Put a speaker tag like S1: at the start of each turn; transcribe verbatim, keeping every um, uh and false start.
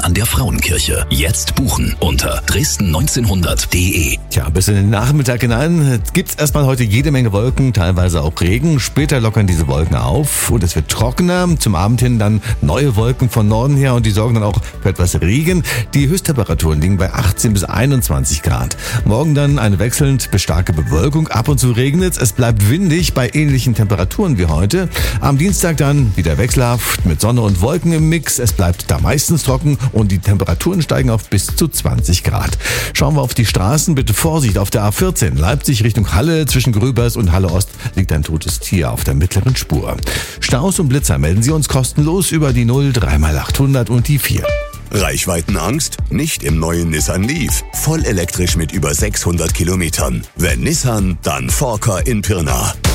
S1: an der Frauenkirche. Jetzt buchen unter dresden neunzehnhundert punkt de.
S2: Tja, bis in den Nachmittag hinein gibt's erstmal heute jede Menge Wolken, teilweise auch Regen. Später lockern diese Wolken auf und es wird trockener. Zum Abend hin dann neue Wolken von Norden her und die sorgen dann auch für etwas Regen. Die Höchsttemperaturen liegen bei achtzehn bis einundzwanzig Grad. Morgen dann eine wechselnd bis starke Bewölkung. Ab und zu regnet es. Es bleibt windig bei ähnlichen Temperaturen wie heute. Am Dienstag dann wieder wechselhaft mit Sonne und Wolken im Mix. Es bleibt da meistens trocken und die Temperaturen steigen auf bis zu zwanzig Grad. Schauen wir auf die Straßen. Bitte Vorsicht auf der A vierzehn. Leipzig Richtung Halle. Zwischen Gröbers und Halle Ost liegt ein totes Tier auf der mittleren Spur. Staus und Blitzer melden Sie uns kostenlos über die null drei mal achthundert und die vier.
S3: Reichweitenangst? Nicht im neuen Nissan Leaf. Voll elektrisch mit über sechshundert Kilometern. Wenn Nissan, dann Forker in Pirna.